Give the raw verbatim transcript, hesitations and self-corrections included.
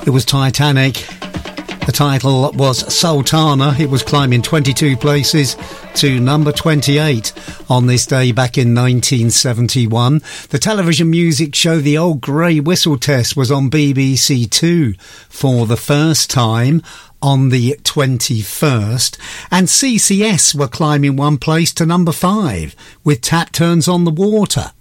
It was Titanic. The title was Sultana. It was climbing twenty-two places to number twenty-eight on this day back in nineteen seventy-one. The television music show The Old Grey Whistle Test was on B B C Two for the first time on the twenty-first. And C C S were climbing one place to number five with Tap Turns on the Water.